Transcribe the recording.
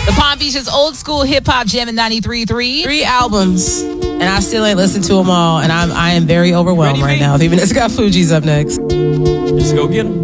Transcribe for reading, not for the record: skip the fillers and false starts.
The Palm Beach's old school hip hop jam in 93.3. 3 albums, and I still ain't listened to them all, and I am very overwhelmed right now. Even it's got Fugees up next. Let's go get them.